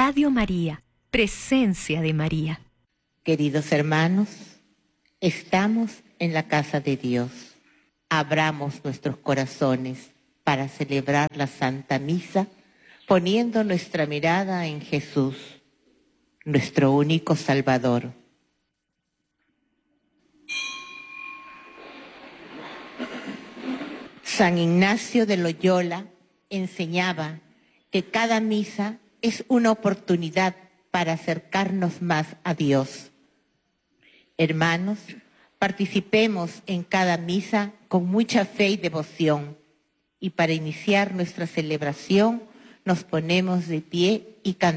Radio María, presencia de María. Queridos hermanos, estamos en la casa de Dios. Abramos nuestros corazones para celebrar la Santa Misa, poniendo nuestra mirada en Jesús, nuestro único Salvador. San Ignacio de Loyola enseñaba que cada misa es una oportunidad para acercarnos más a Dios. Hermanos, participemos en cada misa con mucha fe y devoción. Y para iniciar nuestra celebración nos ponemos de pie y cantamos.